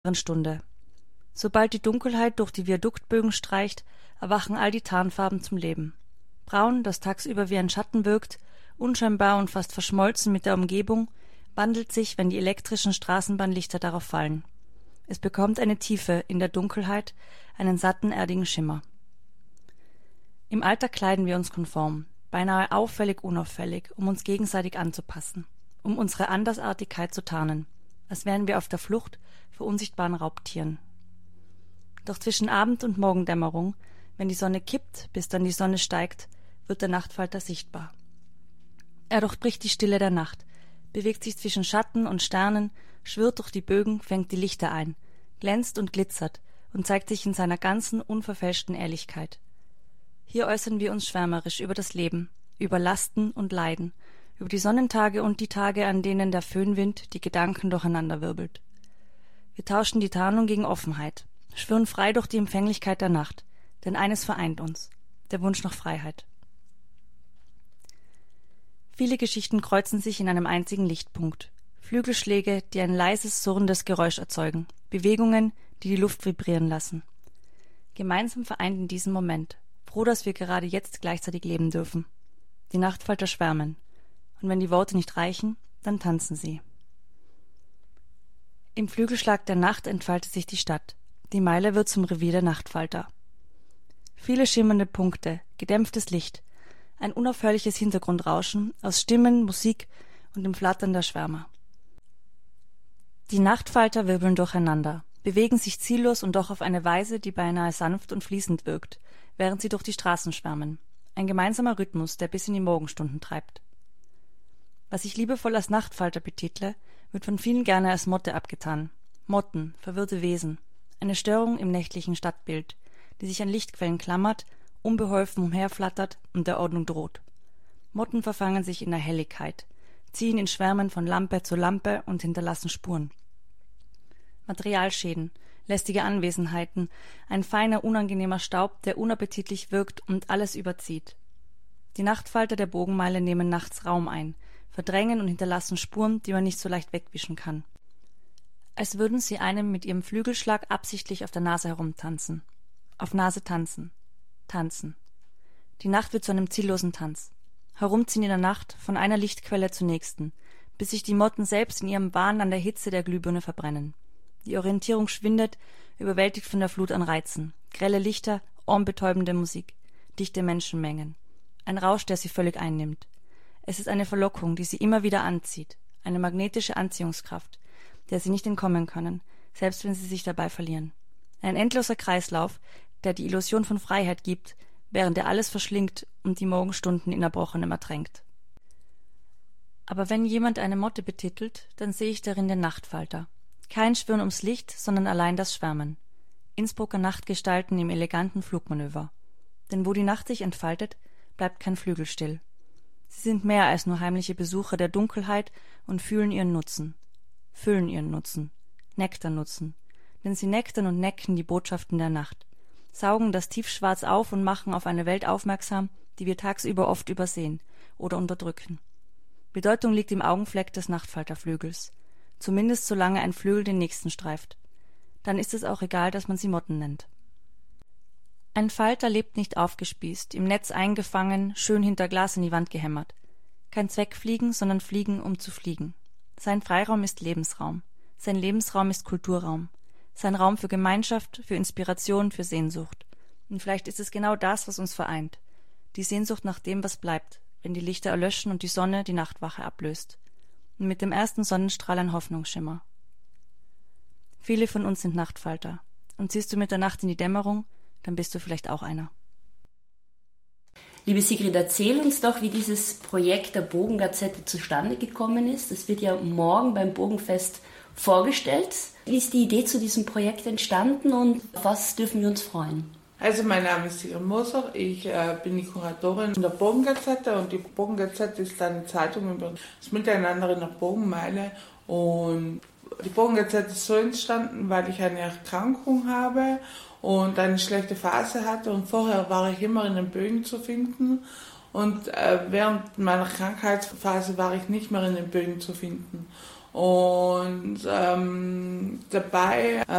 Stunde. Sobald die Dunkelheit durch die Viaduktbögen streicht, erwachen all die Tarnfarben zum Leben. Braun, das tagsüber wie ein Schatten wirkt, unscheinbar und fast verschmolzen mit der Umgebung, wandelt sich, wenn die elektrischen Straßenbahnlichter darauf fallen. Es bekommt eine Tiefe in der Dunkelheit, einen satten, erdigen Schimmer. Im Alter kleiden wir uns konform, beinahe auffällig unauffällig, um uns gegenseitig anzupassen, um unsere Andersartigkeit zu tarnen, als wären wir auf der Flucht vor unsichtbaren Raubtieren. Doch zwischen Abend- und Morgendämmerung, wenn die Sonne kippt, bis dann die Sonne steigt, wird der Nachtfalter sichtbar. Er durchbricht die Stille der Nacht, bewegt sich zwischen Schatten und Sternen, schwirrt durch die Bögen, fängt die Lichter ein, glänzt und glitzert und zeigt sich in seiner ganzen, unverfälschten Ehrlichkeit. Hier äußern wir uns schwärmerisch über das Leben, über Lasten und Leiden, über die Sonnentage und die Tage, an denen der Föhnwind die Gedanken durcheinanderwirbelt. Wir tauschen die Tarnung gegen Offenheit, schwirren frei durch die Empfänglichkeit der Nacht, denn eines vereint uns, der Wunsch nach Freiheit. Viele Geschichten kreuzen sich in einem einzigen Lichtpunkt. Flügelschläge, die ein leises, surrendes Geräusch erzeugen, Bewegungen, die die Luft vibrieren lassen. Gemeinsam vereint in diesem Moment, froh, dass wir gerade jetzt gleichzeitig leben dürfen. Die Nachtfalter schwärmen, und wenn die Worte nicht reichen, dann tanzen sie. Im Flügelschlag der Nacht entfaltet sich die Stadt. Die Meile wird zum Revier der Nachtfalter. Viele schimmernde Punkte, gedämpftes Licht, ein unaufhörliches Hintergrundrauschen aus Stimmen, Musik und dem Flattern der Schwärmer. Die Nachtfalter wirbeln durcheinander, bewegen sich ziellos und doch auf eine Weise, die beinahe sanft und fließend wirkt, während sie durch die Straßen schwärmen. Ein gemeinsamer Rhythmus, der bis in die Morgenstunden treibt. Was ich liebevoll als Nachtfalter betitle, wird von vielen gerne als Motte abgetan. Motten, verwirrte Wesen, eine Störung im nächtlichen Stadtbild, die sich an Lichtquellen klammert, unbeholfen umherflattert und der Ordnung droht. Motten verfangen sich in der Helligkeit, ziehen in Schwärmen von Lampe zu Lampe und hinterlassen Spuren. Materialschäden, lästige Anwesenheiten, ein feiner, unangenehmer Staub, der unappetitlich wirkt und alles überzieht. Die Nachtfalter der Bogenmeile nehmen nachts Raum ein, verdrängen und hinterlassen Spuren, die man nicht so leicht wegwischen kann. Als würden sie einem mit ihrem Flügelschlag absichtlich auf der Nase herumtanzen. Auf Nase tanzen. Tanzen. Die Nacht wird zu einem ziellosen Tanz. Herumziehen in der Nacht, von einer Lichtquelle zur nächsten, bis sich die Motten selbst in ihrem Wahn an der Hitze der Glühbirne verbrennen. Die Orientierung schwindet, überwältigt von der Flut an Reizen. Grelle Lichter, ohrenbetäubende Musik, dichte Menschenmengen. Ein Rausch, der sie völlig einnimmt. Es ist eine Verlockung, die sie immer wieder anzieht, eine magnetische Anziehungskraft, der sie nicht entkommen können, selbst wenn sie sich dabei verlieren. Ein endloser Kreislauf, der die Illusion von Freiheit gibt, während er alles verschlingt und die Morgenstunden in Erbrochenem ertränkt. Aber wenn jemand eine Motte betitelt, dann sehe ich darin den Nachtfalter. Kein Schwirren ums Licht, sondern allein das Schwärmen. Innsbrucker Nachtgestalten im eleganten Flugmanöver. Denn wo die Nacht sich entfaltet, bleibt kein Flügel still. Sie sind mehr als nur heimliche Besucher der Dunkelheit und fühlen ihren Nutzen. Füllen ihren Nutzen. Nektarnutzen. Denn sie nektern und necken die Botschaften der Nacht. Saugen das Tiefschwarz auf und machen auf eine Welt aufmerksam, die wir tagsüber oft übersehen oder unterdrücken. Bedeutung liegt im Augenfleck des Nachtfalterflügels. Zumindest solange ein Flügel den nächsten streift. Dann ist es auch egal, dass man sie Motten nennt. Ein Falter lebt nicht aufgespießt, im Netz eingefangen, schön hinter Glas in die Wand gehämmert. Kein Zweckfliegen, sondern Fliegen, um zu fliegen. Sein Freiraum ist Lebensraum. Sein Lebensraum ist Kulturraum. Sein Raum für Gemeinschaft, für Inspiration, für Sehnsucht. Und vielleicht ist es genau das, was uns vereint. Die Sehnsucht nach dem, was bleibt, wenn die Lichter erlöschen und die Sonne die Nachtwache ablöst. Und mit dem ersten Sonnenstrahl ein Hoffnungsschimmer. Viele von uns sind Nachtfalter. Und ziehst du mit der Nacht in die Dämmerung, dann bist du vielleicht auch einer. Liebe Sigrid, erzähl uns doch, wie dieses Projekt der Bogengazette zustande gekommen ist. Das wird ja morgen beim Bogenfest vorgestellt. Wie ist die Idee zu diesem Projekt entstanden und auf was dürfen wir uns freuen? Also mein Name ist Sigrid Moser, ich bin die Kuratorin der Bogengazette und die Bogengazette ist eine Zeitung über das Miteinander in der Bogenmeile und die Bogengazette ist so entstanden, weil ich eine Erkrankung habe und eine schlechte Phase hatte und vorher war ich immer in den Bögen zu finden und während meiner Krankheitsphase war ich nicht mehr in den Bögen zu finden. Und dabei